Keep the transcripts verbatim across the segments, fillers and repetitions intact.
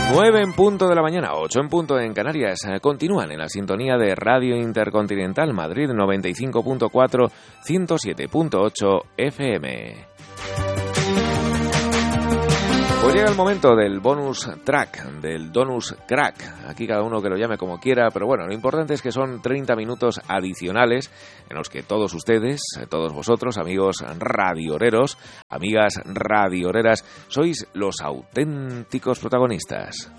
nueve en punto de la mañana, ocho en punto en Canarias. Continúan en la sintonía de Radio Intercontinental Madrid noventa y cinco punto cuatro, ciento siete punto ocho F M. Pues llega el momento del bonus track, del donus crack. Aquí cada uno que lo llame como quiera, pero bueno, lo importante es que son treinta minutos adicionales en los que todos ustedes, todos vosotros, amigos radioreros, amigas radioreras, sois los auténticos protagonistas.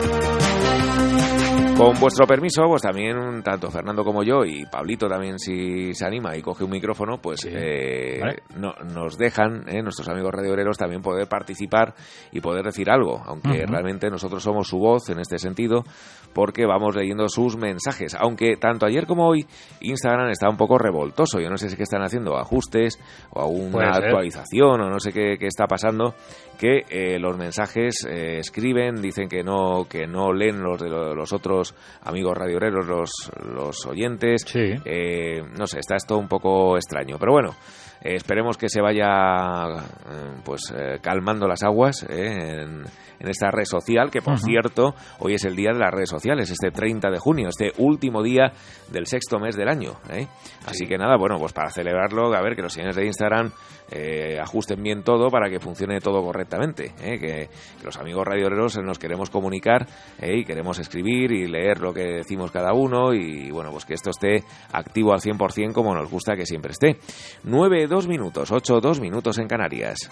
Con vuestro permiso, pues también, tanto Fernando como yo, y Pablito también, si se anima y coge un micrófono, pues sí. eh, ¿Vale? no, nos dejan, eh, nuestros amigos radioreros, también poder participar y poder decir algo, aunque uh-huh. realmente nosotros somos su voz en este sentido, porque vamos leyendo sus mensajes. Aunque tanto ayer como hoy, Instagram está un poco revoltoso. Yo no sé si es que están haciendo ajustes o alguna actualización o no sé qué, qué está pasando, que eh, los mensajes eh, escriben, dicen que no que no leen los de los otros amigos radioreros, los, los oyentes. Sí. Eh, no sé, está esto un poco extraño. Pero bueno, eh, esperemos que se vaya eh, pues eh, calmando las aguas eh, en, en esta red social, que por uh-huh. cierto, hoy es el día de las redes sociales, este treinta de junio, este último día del sexto mes del año. ¿eh? Así sí. que nada, bueno, pues para celebrarlo, a ver, que los señores de Instagram eh, ajusten bien todo para que funcione todo correctamente. ¿eh? Que, que los amigos radioreros nos queremos comunicar ¿eh? y queremos escribir y leer lo que decimos cada uno y bueno, pues que esto esté activo al cien por ciento como nos gusta que siempre esté. nueve, dos minutos, ocho, dos minutos en Canarias.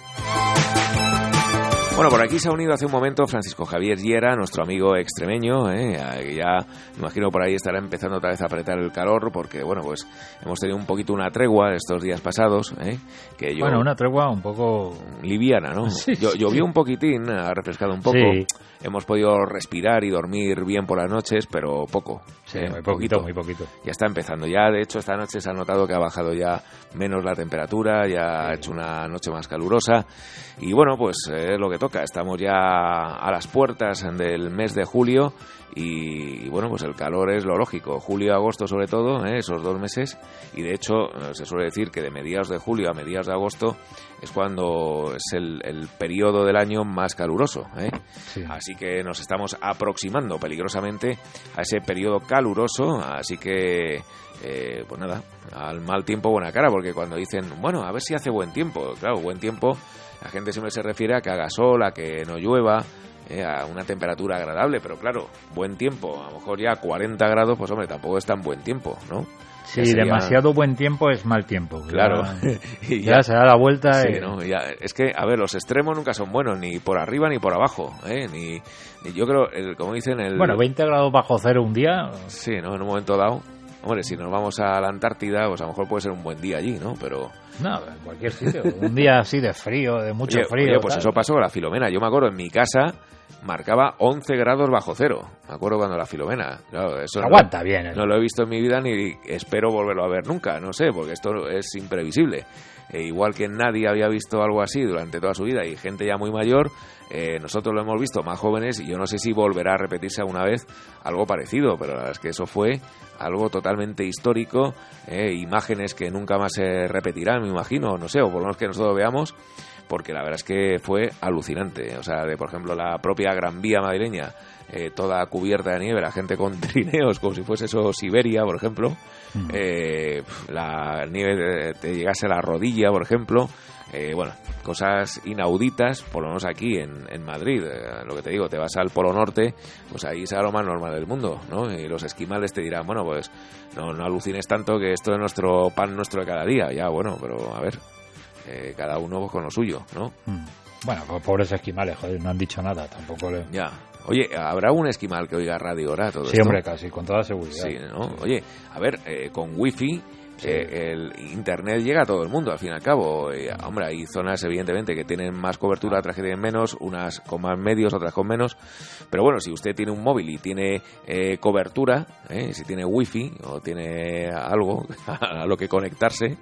Bueno, por aquí se ha unido hace un momento Francisco Javier Llera, nuestro amigo extremeño, ¿eh? que ya me imagino por ahí estará empezando otra vez a apretar el calor, porque bueno, pues hemos tenido un poquito una tregua estos días pasados, ¿eh? que yo, bueno, una tregua un poco liviana, ¿no? Sí, yo, llovió sí. un poquitín, ha refrescado un poco, sí. hemos podido respirar y dormir bien por las noches, pero poco. Sí, ¿eh? muy poquito, muy poquito. Ya está empezando. Ya, de hecho, esta noche se ha notado que ha bajado ya menos la temperatura, ya ha hecho una noche más calurosa. Y bueno, pues es eh, lo que toca. Estamos ya a las puertas del mes de julio y, y bueno, pues el calor es lo lógico. Julio y agosto sobre todo, ¿eh? esos dos meses. Y de hecho, se suele decir que de mediados de julio a mediados de agosto es cuando es el, el periodo del año más caluroso. ¿eh? Sí. Así que nos estamos aproximando peligrosamente a ese periodo caluroso. Así que, eh, pues nada, al mal tiempo buena cara, porque cuando dicen, bueno, a ver si hace buen tiempo. Claro, buen tiempo, la gente siempre se refiere a que haga sol, a que no llueva, eh, a una temperatura agradable, pero claro, buen tiempo, a lo mejor ya cuarenta grados, pues hombre, tampoco es tan buen tiempo, ¿no? Sí, sería... demasiado buen tiempo es mal tiempo. Claro. Ya, y ya, ya se da la vuelta. Sí, y... ¿no? Ya, es que, a ver, los extremos nunca son buenos, ni por arriba ni por abajo, ¿eh? Ni, ni yo creo, el, como dicen... el Bueno, veinte grados bajo cero un día... Sí, ¿no? En un momento dado... Hombre, si nos vamos a la Antártida, pues a lo mejor puede ser un buen día allí, ¿no? Pero... No, en cualquier sitio. Un día así de frío, de mucho oye, frío. Oye, pues tal. eso pasó con la Filomena. Yo me acuerdo, en mi casa marcaba once grados bajo cero. Me acuerdo cuando la Filomena... Claro, eso aguanta no, bien. ¿eh? No lo he visto en mi vida ni espero volverlo a ver nunca. No sé, porque esto es imprevisible. E igual que nadie había visto algo así durante toda su vida y gente ya muy mayor, eh, nosotros lo hemos visto más jóvenes y yo no sé si volverá a repetirse alguna vez algo parecido, pero la verdad es que eso fue algo totalmente histórico, eh, imágenes que nunca más se repetirán, me imagino, no sé, o por lo menos que nosotros veamos, porque la verdad es que fue alucinante. O sea, de por ejemplo la propia Gran Vía madrileña, eh, toda cubierta de nieve, la gente con trineos, como si fuese eso Siberia, por ejemplo, mm. eh, la nieve te llegase a la rodilla, por ejemplo, eh, bueno, cosas inauditas, por lo menos aquí en, en Madrid. Eh, lo que te digo, te vas al Polo Norte, pues ahí será lo más normal del mundo, ¿no? Y los esquimales te dirán, bueno, pues no, no alucines tanto, que esto es nuestro pan nuestro de cada día. Ya, bueno, pero a ver, eh, cada uno con lo suyo, ¿no? Mm. Bueno, pues pobres esquimales, joder, no han dicho nada, tampoco le... Ya. Oye, ¿habrá un esquimal que oiga radio ahora todo sí, esto? Hombre, casi, con toda seguridad. Sí, ¿no? Oye, a ver, eh, con wifi, sí. eh, el internet llega a todo el mundo, al fin y al cabo. Eh, hombre, hay zonas, evidentemente, que tienen más cobertura, otras que tienen menos, unas con más medios, otras con menos. Pero bueno, si usted tiene un móvil y tiene eh, cobertura, eh, si tiene wifi o tiene algo a lo que conectarse,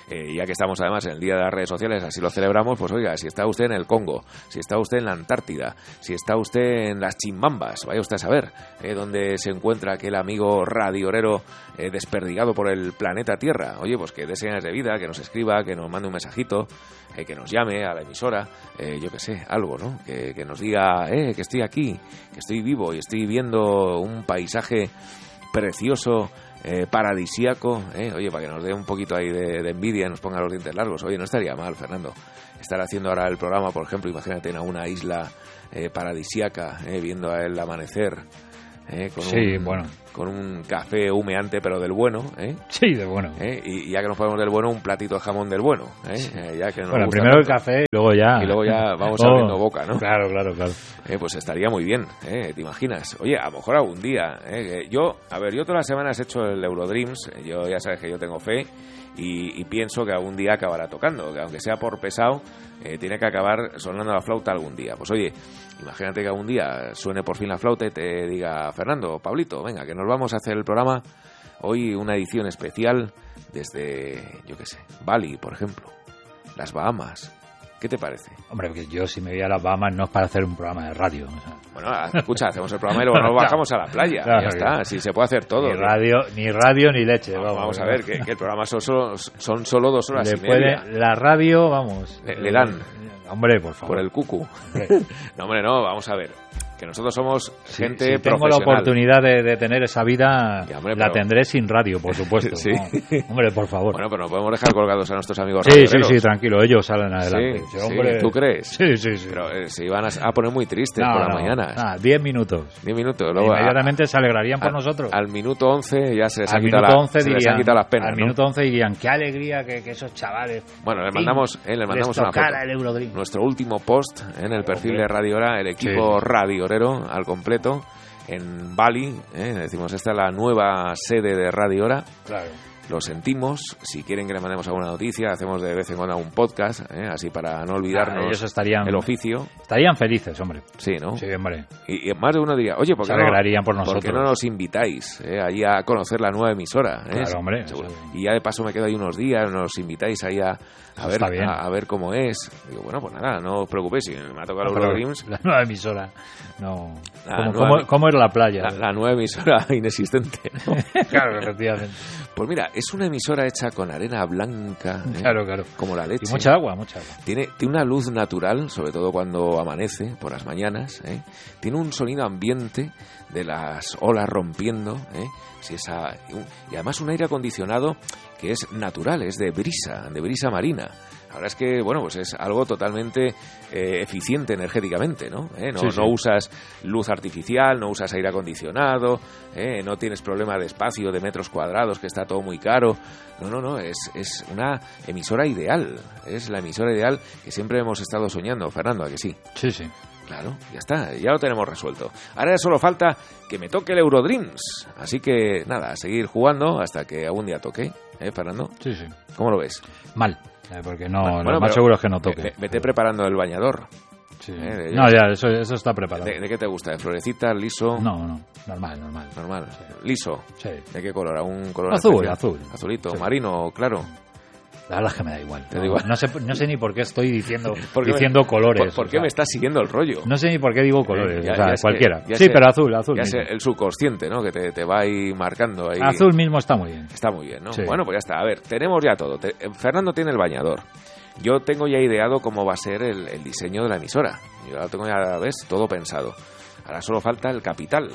Eh, ya que estamos además en el Día de las Redes Sociales, así lo celebramos, pues oiga, si está usted en el Congo, si está usted en la Antártida, si está usted en las Chimbambas, vaya usted a saber eh, dónde se encuentra aquel amigo radiorero eh, desperdigado por el planeta Tierra. Oye, pues que dé señales de vida, que nos escriba, que nos mande un mensajito, eh, que nos llame a la emisora, eh, yo qué sé, algo, ¿no? Que, que nos diga, eh, que estoy aquí, que estoy vivo y estoy viendo un paisaje precioso, eh, paradisíaco, eh. Oye, para que nos dé un poquito ahí de, de envidia y nos ponga los dientes largos. Oye, no estaría mal, Fernando, estar haciendo ahora el programa, por ejemplo, imagínate en una isla eh, paradisíaca, eh, viendo el amanecer, eh, con, sí, un, bueno. con un café humeante, pero del bueno, ¿eh? Sí, del bueno. ¿Eh? Y, y ya que nos ponemos del bueno, un platito de jamón del bueno, ¿eh? Sí. Eh, ya que nos Bueno, gusta primero tanto. el café y luego ya... Y luego ya vamos oh, abriendo boca, ¿no? Claro, claro, claro. Eh, pues estaría muy bien, ¿eh? ¿Te imaginas? Oye, a lo mejor algún día, ¿eh? Yo, a ver, yo todas las semanas he hecho el Eurodreams, yo ya sabes que yo tengo fe y, y pienso que algún día acabará tocando, que aunque sea por pesado, eh, tiene que acabar sonando la flauta algún día. Pues oye, imagínate que algún día suene por fin la flauta y te diga, Fernando, Pablito, venga, que nos vamos a hacer el programa hoy, una edición especial desde, yo qué sé, Bali, por ejemplo, las Bahamas. ¿Qué te parece? Hombre, porque yo si me voy a las Bahamas no es para hacer un programa de radio. O sea. Bueno, escucha, hacemos el programa y luego nos bajamos a la playa. Claro, ya está, así se puede hacer todo. Ni radio, ni radio ni leche. Vamos, Vamos, vamos a ver, que, que el programa son solo, son solo dos horas le y media. puede, la radio, vamos. Le, le dan. Hombre, por favor. Por el cucu. Hombre. No, hombre, no, vamos a ver. Que nosotros somos Si, gente si tengo profesional. la oportunidad de, de tener esa vida, Ya, hombre, la pero- tendré sin radio, por supuesto. Sí. ¿No? Hombre, por favor. Bueno, pero no podemos dejar colgados a nuestros amigos sí, sí, radioeros. sí, tranquilo, ellos salen adelante. Sí, Sí, sí, hombre. ¿tú crees? Sí, sí, sí. Pero eh, se iban a, a poner muy tristes No, por las no, mañanas. nada, diez minutos. Diez minutos. Luego, a- Inmediatamente se alegrarían por a- nosotros. Al minuto once ya se les, Al ha quitado, minuto la, once se les dirían, han quitado las penas, al ¿no? minuto once dirían, qué alegría que, que esos chavales... Bueno, le en fin, mandamos, eh, le mandamos les una tocara foto. el Eurodream. Nuestro último post en el perfil Hombre. de Radio Hora, el equipo Sí. radiorero al completo en Bali, ¿eh? Decimos, esta es la nueva sede de Radio Hora. Claro. Lo sentimos, si quieren que le mandemos alguna noticia, hacemos de vez en cuando un podcast, ¿eh? Así para no Ah, olvidarnos ellos estarían, el oficio. estarían felices, hombre. Sí, ¿no? Sí, hombre. Y, y más de uno diría, oye, ¿por Se qué, no, alegrarían por ¿por qué nosotros. no nos invitáis eh, allí a conocer la nueva emisora? ¿eh? Claro, hombre, Seguro. eso- Y ya de paso me quedo ahí unos días, nos invitáis ahí a, a, Eso ver, está bien. a, a ver cómo es. Digo, bueno, pues nada, no os preocupéis, si me ha tocado los Pero Eurodreams, la nueva emisora. No. La ¿Cómo, nueva cómo- emi- cómo es la playa? la, la nueva emisora inexistente. ¿no? Claro, efectivamente. Pues mira, es una emisora hecha con arena blanca, ¿eh? Claro, claro. como la leche. Y mucha agua, mucha agua. Tiene, tiene una luz natural, sobre todo cuando amanece, por las mañanas. ¿eh? Tiene un sonido ambiente de las olas rompiendo. ¿eh? Si esa, y además un aire acondicionado que es natural, es de brisa, de brisa marina. La verdad es que, bueno, pues es algo totalmente eh, eficiente energéticamente, ¿no? ¿Eh? No, Sí, sí. no usas luz artificial, no usas aire acondicionado, ¿eh? No tienes problema de espacio, de metros cuadrados, que está todo muy caro. No, no, no, es, es una emisora ideal. Es la emisora ideal que siempre hemos estado soñando, Fernando, ¿a que sí? Sí, sí. Claro, ya está, ya lo tenemos resuelto. Ahora ya solo falta que me toque el Eurodreams. Así que, nada, a seguir jugando hasta que algún día toque, ¿eh, Fernando? Sí, sí. ¿Cómo lo ves? Mal. eh, Porque no, Bueno, lo más pero seguro es que no toque. Ve- Vete preparando el bañador. Sí. Eh, de- No, ya, eso, eso está preparado. ¿De, de qué te gusta? ¿De florecitas, liso? No, no, normal, normal. Normal. Liso. Sí. ¿De qué color? ¿A un color Azul, especial? azul. Azulito, Sí. marino, claro. La verdad es que me da igual. Te da No, igual. no sé, no sé ni por qué estoy diciendo, ¿Por qué me- diciendo colores. ¿Por, por o qué sea, me estás siguiendo el rollo? No sé ni por qué digo colores. Ya- o sea, ya sé, cualquiera. ya sí, sé. pero azul, azul. Ya sé, mismo. el subconsciente, ¿no? Que te, te va ahí marcando ahí. Azul mismo está muy bien. Está muy bien, ¿no? Sí. Bueno, pues ya está. A ver, tenemos ya todo. Te- Fernando tiene el bañador. Yo tengo ya ideado cómo va a ser el, el diseño de la emisora. Yo lo tengo ya, ¿ves? Todo pensado. Ahora solo falta el capital.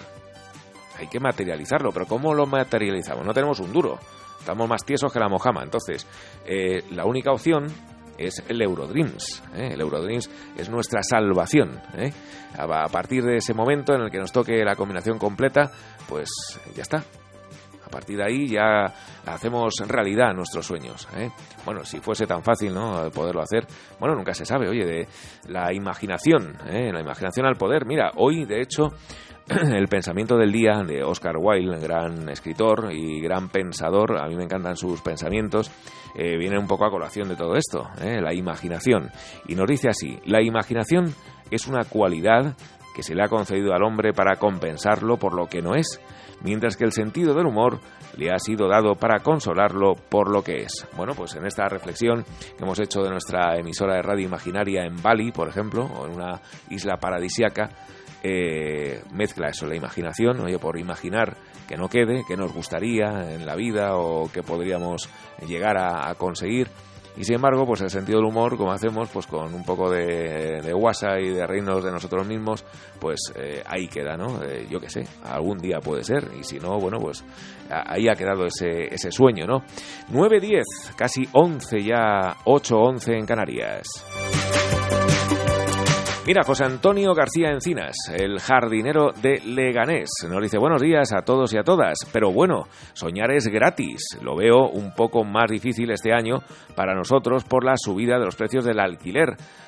Hay que materializarlo, pero ¿cómo lo materializamos? No tenemos un duro. Estamos más tiesos que la mojama. Entonces, eh, la única opción es el Eurodreams. ¿eh? El Eurodreams es nuestra salvación. ¿eh? A, a partir de ese momento en el que nos toque la combinación completa, pues ya está. A partir de ahí ya hacemos realidad nuestros sueños. ¿eh? Bueno, si fuese tan fácil, ¿no?, poderlo hacer. Bueno, nunca se sabe. Oye, de la imaginación, ¿eh? La imaginación al poder. Mira, hoy, de hecho, el pensamiento del día de Oscar Wilde, gran escritor y gran pensador, a mí me encantan sus pensamientos, eh, viene un poco a colación de todo esto, ¿eh? La imaginación. Y nos dice así: la imaginación es una cualidad que se le ha concedido al hombre para compensarlo por lo que no es, mientras que el sentido del humor le ha sido dado para consolarlo por lo que es. Bueno, pues en esta reflexión que hemos hecho de nuestra emisora de radio imaginaria en Bali, por ejemplo, o en una isla paradisiaca, eh, mezcla eso, la imaginación, oye, por imaginar que no quede, que nos gustaría en la vida o que podríamos llegar a, a conseguir. Y sin embargo, pues el sentido del humor, como hacemos, pues con un poco de, de guasa y de reírnos de nosotros mismos, pues eh, ahí queda, ¿no? Eh, yo qué sé, algún día puede ser, y si no, bueno, pues ahí ha quedado ese, ese sueño, ¿no? nueve diez, casi once ya, ocho once en Canarias. Mira, José Antonio García Encinas, el jardinero de Leganés, nos dice buenos días a todos y a todas, pero bueno, soñar es gratis. Lo veo un poco más difícil este año para nosotros por la subida de los precios del alquiler.